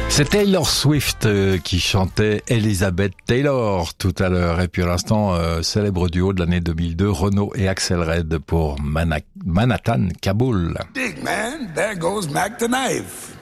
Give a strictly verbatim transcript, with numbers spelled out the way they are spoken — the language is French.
C'est Taylor Swift euh, qui chantait Elizabeth Taylor tout à l'heure. Et puis à l'instant, euh, célèbre duo de l'année deux mille deux, Renaud et Axel Red pour Mana- Manhattan, Kaboul. Dig, man, there goes Mac the Knife.